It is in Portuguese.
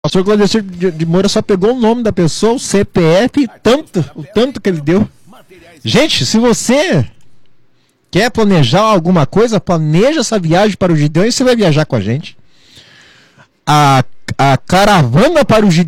O pastor Claudecir de Moura só pegou o nome da pessoa, o CPF e o tanto que ele deu. Gente, se você quer planejar alguma coisa, planeja essa viagem para o Gideão e você vai viajar com a gente. A caravana para o Gideão